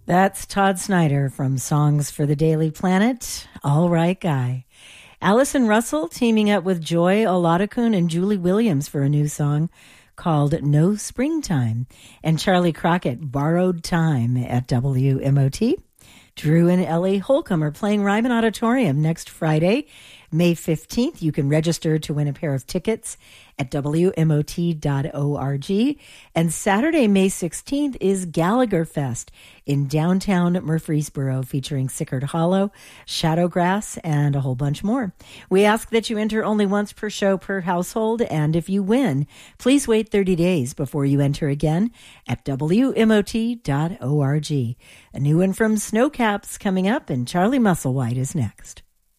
That's Todd Snyder from Songs for the Daily Planet. All right, guy. Allison Russell teaming up with Joy Olodokun and Julie Williams for a new song called No Springtime. And Charlie Crockett, Borrowed Time at WMOT. Drew and Ellie Holcomb are playing Ryman Auditorium next Friday, May 15th. You can register to win a pair of tickets at WMOT.org. And Saturday, May 16th is Gallagher Fest in downtown Murfreesboro, featuring Sickard Hollow, Shadowgrass, and a whole bunch more. We ask that you enter only once per show per household, and if you win, please wait 30 days before you enter again at WMOT.org. A new one from Snowcaps coming up, and Charlie Musselwhite is next.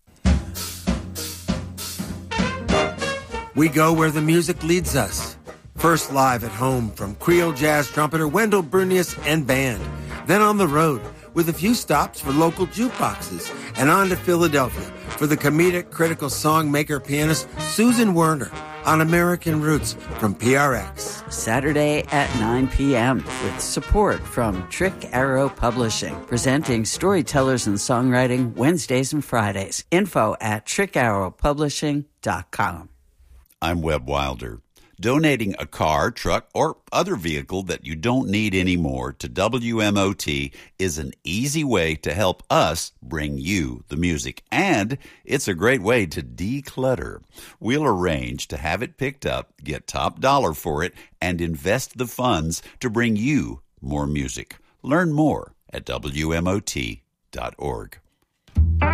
We go where the music leads us. First live at home from Creole jazz trumpeter Wendell Brunius and band. Then on the road with a few stops for local jukeboxes. And on to Philadelphia for the comedic critical songmaker pianist Susan Werner on American Roots from PRX. Saturday at 9 p.m. with support from Trick Arrow Publishing, presenting storytellers and songwriting Wednesdays and Fridays. Info at trickarrowpublishing.com. I'm Webb Wilder. Donating a car, truck, or other vehicle that you don't need anymore to WMOT is an easy way to help us bring you the music. And it's a great way to declutter. We'll arrange to have it picked up, get top dollar for it, and invest the funds to bring you more music. Learn more at WMOT.org.